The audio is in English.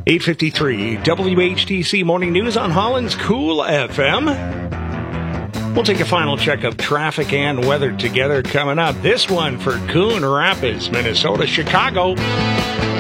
8:53 WHTC Morning News on Holland's Cool FM. We'll take a final check of traffic and weather together coming up. This one for Coon Rapids, Minnesota, Chicago.